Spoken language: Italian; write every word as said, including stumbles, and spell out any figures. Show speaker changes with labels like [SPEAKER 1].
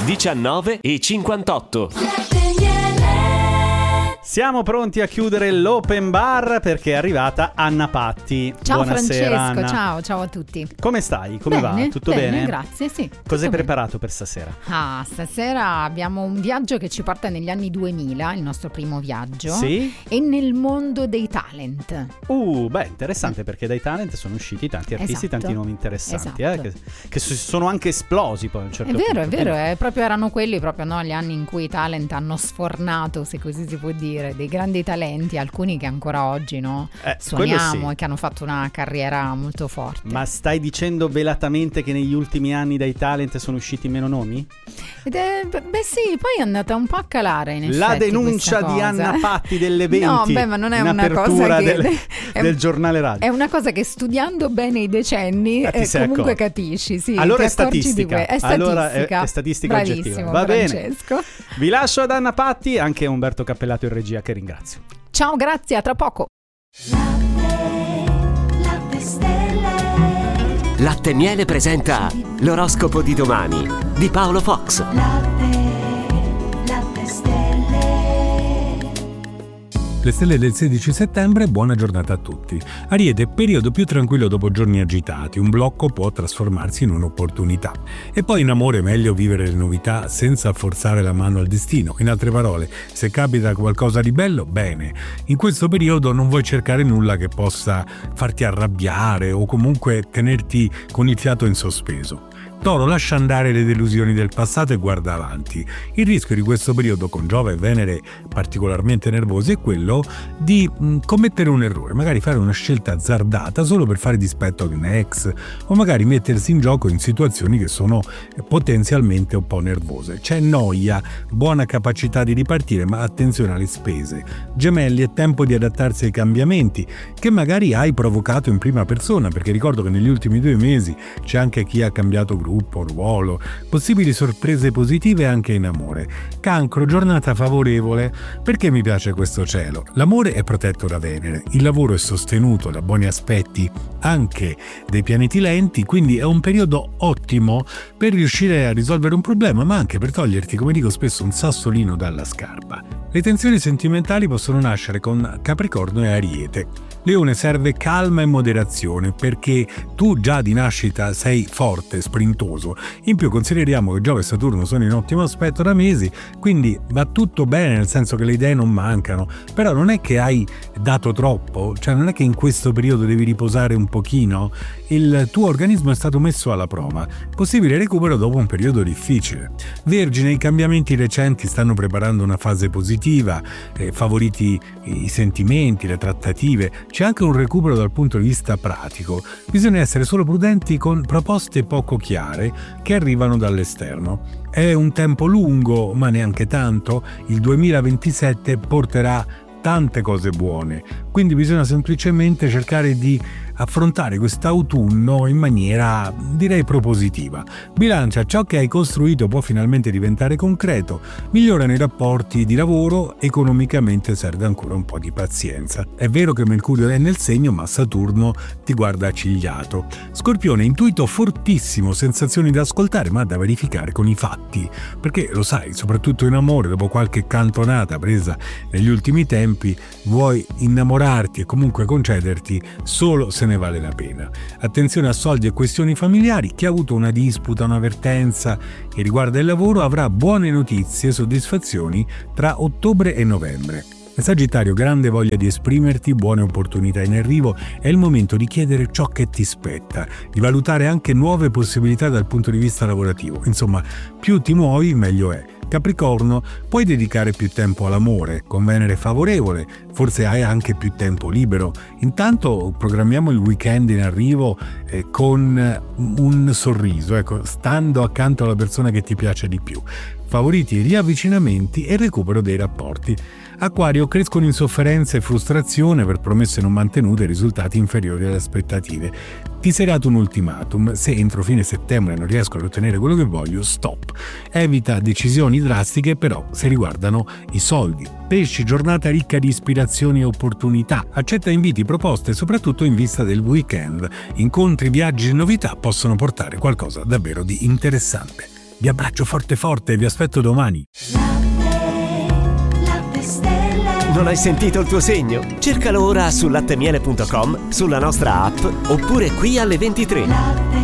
[SPEAKER 1] diciannove e cinquantotto.
[SPEAKER 2] Siamo pronti a chiudere l'open bar perché è arrivata Anna Patti.
[SPEAKER 3] Ciao
[SPEAKER 2] Buonasera,
[SPEAKER 3] Francesco,
[SPEAKER 2] Anna.
[SPEAKER 3] ciao, ciao a tutti.
[SPEAKER 2] Come stai? Come
[SPEAKER 3] bene,
[SPEAKER 2] va? Tutto
[SPEAKER 3] bene?
[SPEAKER 2] bene?
[SPEAKER 3] Grazie, sì.
[SPEAKER 2] Cosa hai
[SPEAKER 3] bene.
[SPEAKER 2] preparato per stasera?
[SPEAKER 3] Ah, stasera abbiamo un viaggio che ci porta negli anni duemila, il nostro primo viaggio.
[SPEAKER 2] Sì?
[SPEAKER 3] E nel mondo dei talent.
[SPEAKER 2] Uh, beh, interessante perché dai talent sono usciti tanti artisti,
[SPEAKER 3] Esatto.
[SPEAKER 2] tanti nomi interessanti,
[SPEAKER 3] Esatto.
[SPEAKER 2] eh, che, che si sono anche esplosi poi a un certo
[SPEAKER 3] È vero,
[SPEAKER 2] punto.
[SPEAKER 3] è vero, è proprio erano quelli proprio no, gli anni in cui i talent hanno sfornato, se così si può dire, dei grandi talenti, alcuni che ancora oggi no
[SPEAKER 2] Eh,
[SPEAKER 3] suoniamo
[SPEAKER 2] quello sì.
[SPEAKER 3] e che hanno fatto una carriera molto forte.
[SPEAKER 2] Ma stai dicendo velatamente che negli ultimi anni dai talent sono usciti meno nomi?
[SPEAKER 3] Ed è, beh sì, poi è andata un po' a calare in
[SPEAKER 2] La
[SPEAKER 3] effetti
[SPEAKER 2] denuncia
[SPEAKER 3] questa
[SPEAKER 2] di
[SPEAKER 3] cosa.
[SPEAKER 2] Anna Patti delle venti.
[SPEAKER 3] No, beh, ma non è
[SPEAKER 2] in
[SPEAKER 3] una cosa
[SPEAKER 2] apertura
[SPEAKER 3] che
[SPEAKER 2] del,
[SPEAKER 3] è,
[SPEAKER 2] del giornale radio.
[SPEAKER 3] È una cosa che studiando bene i decenni
[SPEAKER 2] Ah, ti
[SPEAKER 3] eh,
[SPEAKER 2] sei
[SPEAKER 3] comunque
[SPEAKER 2] accorto.
[SPEAKER 3] capisci, sì.
[SPEAKER 2] Allora
[SPEAKER 3] ti
[SPEAKER 2] è
[SPEAKER 3] accorgi di
[SPEAKER 2] statistica.
[SPEAKER 3] que- È statistica.
[SPEAKER 2] Allora è, è statistica
[SPEAKER 3] Bravissimo,
[SPEAKER 2] oggettiva. Va
[SPEAKER 3] Francesco.
[SPEAKER 2] bene. Vi lascio ad Anna Patti, anche Umberto Cappellato in regia che ringrazio.
[SPEAKER 3] Ciao, grazie, a tra poco.
[SPEAKER 1] Latte e Miele presenta l'oroscopo di domani di Paolo Fox.
[SPEAKER 4] Le stelle del sedici settembre, buona giornata a tutti. Ariete, periodo più tranquillo dopo giorni agitati, un blocco può trasformarsi in un'opportunità. E poi in amore è meglio vivere le novità senza forzare la mano al destino. In altre parole, se capita qualcosa di bello, bene. In questo periodo non vuoi cercare nulla che possa farti arrabbiare o comunque tenerti con il fiato in sospeso. Toro, lascia andare le delusioni del passato e guarda avanti. Il rischio di questo periodo con Giove e Venere particolarmente nervosi è quello di mh, commettere un errore, magari fare una scelta azzardata solo per fare dispetto ad un ex o magari mettersi in gioco in situazioni che sono potenzialmente un po' nervose. C'è noia, buona capacità di ripartire, ma attenzione alle spese. Gemelli, è tempo di adattarsi ai cambiamenti che magari hai provocato in prima persona, perché ricordo che negli ultimi due mesi c'è anche chi ha cambiato gruppo, ruolo, possibili sorprese positive anche in amore. Cancro, giornata favorevole. Perché mi piace questo cielo? L'amore è protetto da Venere, il lavoro è sostenuto da buoni aspetti anche dei pianeti lenti, quindi è un periodo ottimo per riuscire a risolvere un problema, ma anche per toglierti, come dico spesso, un sassolino dalla scarpa. Le tensioni sentimentali possono nascere con Capricorno e Ariete. Leone, serve calma e moderazione perché tu già di nascita sei forte, sprintoso. In più consideriamo che Giove e Saturno sono in ottimo aspetto da mesi, quindi va tutto bene, nel senso che le idee non mancano, però non è che hai dato troppo, cioè non è che in questo periodo devi riposare un pochino, il tuo organismo è stato messo alla prova, possibile recupero dopo un periodo difficile. Vergine, i cambiamenti recenti stanno preparando una fase positiva, eh, favoriti i sentimenti, le trattative, c'è anche un recupero dal punto di vista pratico, bisogna essere solo prudenti con proposte poco chiare che arrivano dall'esterno. È un tempo lungo, ma neanche tanto, il duemilaventisette porterà tante cose buone, quindi bisogna semplicemente cercare di affrontare quest'autunno in maniera, direi, propositiva. Bilancia, ciò che hai costruito può finalmente diventare concreto, migliorano i rapporti di lavoro, economicamente serve ancora un po' di pazienza. È vero che Mercurio è nel segno, ma Saturno ti guarda accigliato. Scorpione, intuito fortissimo, sensazioni da ascoltare ma da verificare con i fatti, perché lo sai, soprattutto in amore, dopo qualche cantonata presa negli ultimi tempi, vuoi innamorarti e comunque concederti solo se ne vale la pena. Attenzione a soldi e questioni familiari. Chi ha avuto una disputa, un'avvertenza che riguarda il lavoro avrà buone notizie e soddisfazioni tra ottobre e novembre. Sagittario, grande voglia di esprimerti, buone opportunità in arrivo, è il momento di chiedere ciò che ti spetta, di valutare anche nuove possibilità dal punto di vista lavorativo. Insomma, più ti muovi meglio è. Capricorno, puoi dedicare più tempo all'amore, con Venere favorevole, forse hai anche più tempo libero. Intanto programmiamo il weekend in arrivo eh, con un sorriso, ecco, stando accanto alla persona che ti piace di più. Favoriti riavvicinamenti e recupero dei rapporti. Acquario, crescono insofferenza e frustrazione per promesse non mantenute e risultati inferiori alle aspettative. Ti sei dato un ultimatum, se entro fine settembre non riesco ad ottenere quello che voglio, stop. Evita decisioni drastiche però se riguardano i soldi. Pesci, giornata ricca di ispirazioni e opportunità. Accetta inviti, proposte, soprattutto in vista del weekend. Incontri, viaggi e novità possono portare qualcosa davvero di interessante. Vi abbraccio forte forte e vi aspetto domani.
[SPEAKER 1] Non hai sentito il tuo segno? Cercalo ora su lattemiele punto com, sulla nostra app oppure qui alle ventitré.